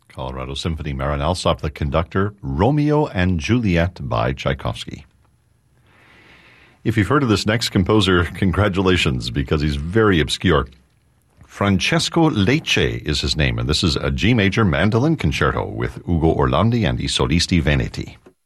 Colorado Symphony Marinals off the conductor Romeo and Juliet by Tchaikovsky. If you've heard of this next composer, congratulations, because he's very obscure. Francesco Lecce is his name, and this is a G major mandolin concerto with Ugo Orlandi and I Solisti Veneti.